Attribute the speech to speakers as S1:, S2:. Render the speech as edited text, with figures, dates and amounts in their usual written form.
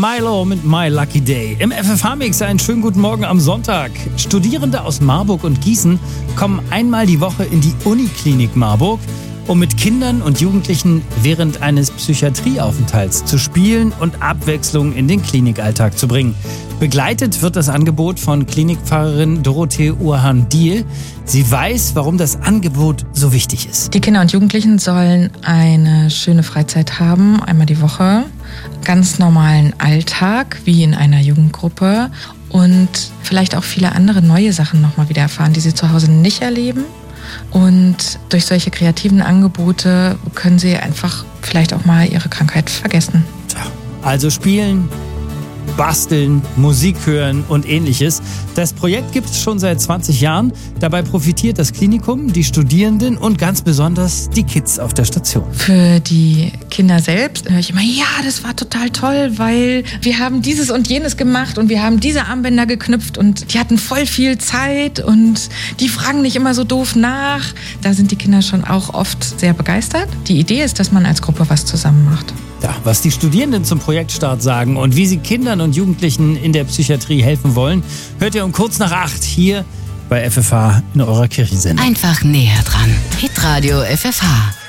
S1: Milo mit My Lucky Day. Im FFH-Mix einen schönen guten Morgen am Sonntag. Studierende aus Marburg und Gießen kommen einmal die Woche in die Uniklinik Marburg, um mit Kindern und Jugendlichen während eines Psychiatrieaufenthalts zu spielen und Abwechslung in den Klinikalltag zu bringen. Begleitet wird das Angebot von Klinikpfarrerin Dorothee Urhan-Diehl. Sie weiß, warum das Angebot so wichtig ist.
S2: Die Kinder und Jugendlichen sollen eine schöne Freizeit haben, einmal die Woche, ganz normalen Alltag wie in einer Jugendgruppe und vielleicht auch viele andere neue Sachen nochmal wieder erfahren, die sie zu Hause nicht erleben. Und durch solche kreativen Angebote können sie einfach vielleicht auch mal ihre Krankheit vergessen.
S1: Also spielen, basteln, Musik hören und ähnliches. Das Projekt gibt es schon seit 20 Jahren. Dabei profitiert das Klinikum, die Studierenden und ganz besonders die Kids auf der Station.
S2: Für die Kinder selbst höre ich immer, ja, das war total toll, weil wir haben dieses und jenes gemacht und wir haben diese Armbänder geknüpft und die hatten voll viel Zeit und die fragen nicht immer so doof nach. Da sind die Kinder schon auch oft sehr begeistert. Die Idee ist, dass man als Gruppe was zusammen macht.
S1: Ja, was die Studierenden zum Projektstart sagen und wie sie Kindern und Jugendlichen in der Psychiatrie helfen wollen, hört ihr um kurz nach 8 hier bei FFH in eurer Kirchensendung.
S3: Einfach näher dran. Hitradio FFH.